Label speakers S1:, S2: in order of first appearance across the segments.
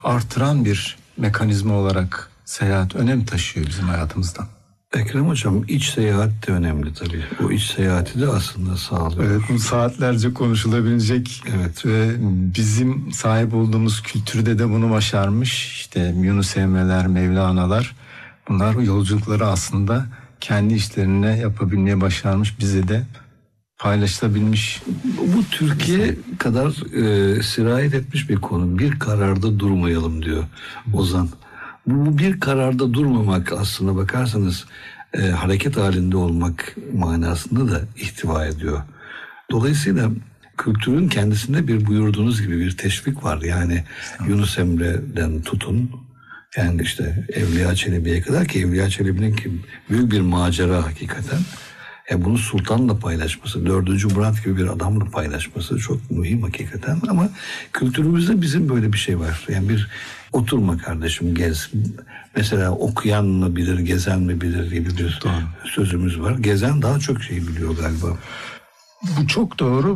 S1: artıran bir mekanizma olarak seyahat önem taşıyor bizim hayatımızda.
S2: Ekrem Hocam, iç seyahat de önemli tabii. O iç seyahati de aslında sağlıyor.
S1: Evet, bu saatlerce konuşulabilecek.
S2: Evet.
S1: Ve bizim sahip olduğumuz kültürde de bunu başarmış. İşte Yunus Emre'ler, Mevlana'lar, bunlar yolculukları aslında kendi işlerine yapabilmeye başarmış, bize de paylaşılabilmiş.
S2: Bu Türkiye kadar sirayet etmiş bir konu. Bir kararda durmayalım diyor Ozan. Bu bir kararda durmamak, aslına bakarsanız hareket halinde olmak manasında da ihtiva ediyor. Dolayısıyla kültürün kendisinde bir buyurduğunuz gibi bir teşvik var. Yani Yunus Emre'den tutun, yani işte Evliya Çelebi'ye kadar, ki Evliya Çelebi'nin ki büyük bir macera hakikaten. Bunu sultanla paylaşması, 4. Murat gibi bir adamla paylaşması çok mühim hakikaten. Ama kültürümüzde bizim böyle bir şey var. Yani bir oturma kardeşim, gez. Mesela okuyan mı bilir, gezen mi bilir gibi bir sözümüz var. Gezen daha çok şey biliyor galiba.
S1: Bu çok doğru.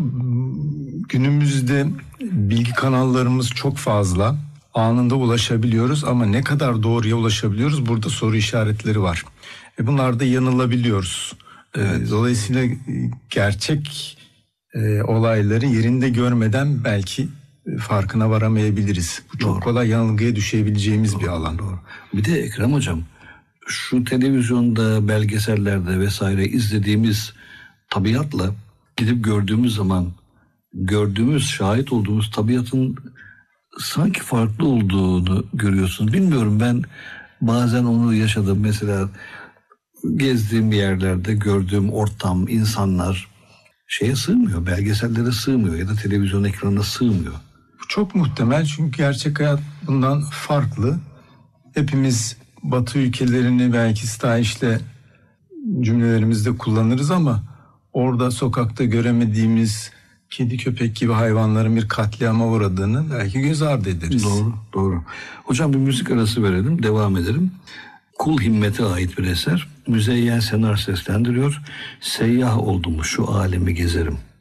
S1: Günümüzde bilgi kanallarımız çok fazla. Anında ulaşabiliyoruz ama ne kadar doğruya ulaşabiliyoruz? Burada soru işaretleri var. Bunlarda yanılabiliyoruz. Evet. Dolayısıyla gerçek olayları yerinde görmeden belki farkına varamayabiliriz. Bu çok kolay yanılgıya düşebileceğimiz bir alan.
S2: Doğru. Bir de Ekrem Hocam, şu televizyonda, belgesellerde vesaire izlediğimiz tabiatla gidip gördüğümüz zaman gördüğümüz, şahit olduğumuz tabiatın sanki farklı olduğunu görüyorsunuz. Bilmiyorum, ben bazen onu yaşadım. Mesela gezdiğim yerlerde gördüğüm ortam, insanlar şeye sığmıyor, belgesellere sığmıyor ya da televizyon ekranına sığmıyor.
S1: Bu çok muhtemel, çünkü gerçek hayat bundan farklı. Hepimiz Batı ülkelerini belki stahişle cümlelerimizde kullanırız ama orada sokakta göremediğimiz kedi köpek gibi hayvanların bir katliama uğradığını belki göz ardı ederiz.
S2: Doğru. Hocam bir müzik arası verelim, devam edelim. Kul Himmet'e ait bir eser. Müzeyyen Senar seslendiriyor. Seyyah oldum şu alemi gezerim.